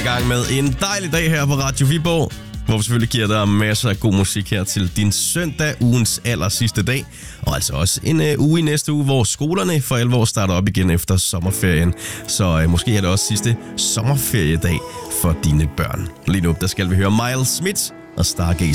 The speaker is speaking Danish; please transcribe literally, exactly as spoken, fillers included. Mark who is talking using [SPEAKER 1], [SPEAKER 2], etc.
[SPEAKER 1] I gang med en dejlig dag her på Radio Viborg, hvor vi selvfølgelig giver dig masser af god musik her til din søndag, ugens aller sidste dag. Og altså også en uh, uge i næste uge, hvor skolerne for alvor starter op igen efter sommerferien. Så uh, måske er det også sidste sommerferiedag for dine børn. Lige nu, der skal vi høre Miles Smith og Stargaze.